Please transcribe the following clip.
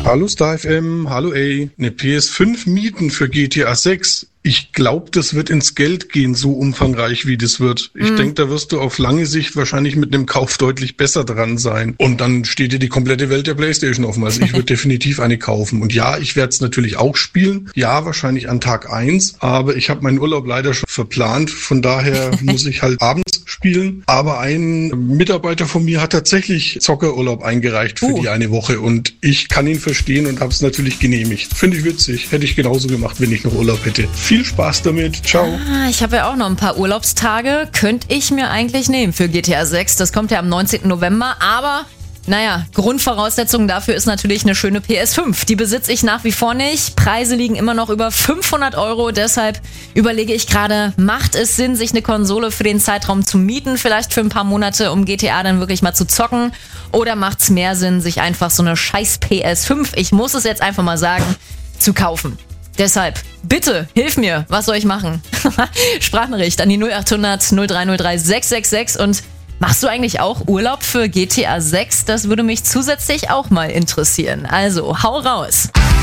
Hallo StarFM, hallo ey. Eine PS5 mieten für GTA 6. Ich glaube, das wird ins Geld gehen, so umfangreich wie das wird. Ich denke, da wirst du auf lange Sicht wahrscheinlich mit einem Kauf deutlich besser dran sein. Und dann steht dir die komplette Welt der PlayStation offen. Also ich würde definitiv eine kaufen. Und ja, ich werde es natürlich auch spielen. Ja, wahrscheinlich an Tag 1. Aber ich habe meinen Urlaub leider schon verplant. Von daher muss ich halt abends spielen. Aber ein Mitarbeiter von mir hat tatsächlich Zockerurlaub eingereicht für die eine Woche. Und ich kann ihn verstehen und habe es natürlich genehmigt. Finde ich witzig. Hätte ich genauso gemacht, wenn ich noch Urlaub hätte. Viel Spaß damit. Ciao. Ich habe ja auch noch ein paar Urlaubstage. Könnte ich mir eigentlich nehmen für GTA 6. Das kommt ja am 19. November. Aber, naja, Grundvoraussetzung dafür ist natürlich eine schöne PS5. Die besitze ich nach wie vor nicht. Preise liegen immer noch über 500 Euro. Deshalb überlege ich gerade, macht es Sinn, sich eine Konsole für den Zeitraum zu mieten? Vielleicht für ein paar Monate, um GTA dann wirklich mal zu zocken? Oder macht es mehr Sinn, sich einfach so eine scheiß PS5, ich muss es jetzt einfach mal sagen, zu kaufen? Deshalb, bitte, hilf mir, was soll ich machen? Sprachnachricht an die 0800 0303 666 und machst du eigentlich auch Urlaub für GTA 6? Das würde mich zusätzlich auch mal interessieren. Also, hau raus!